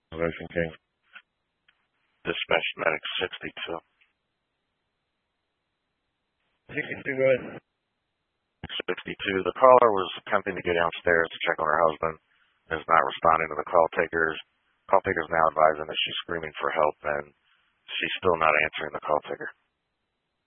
Ocean King. Dispatch medic 62. 62, go ahead. 62. The caller was attempting to get downstairs to check on her husband. Is not responding to the call takers. Call taker's now advising that she's screaming for help, and she's still not answering the call taker.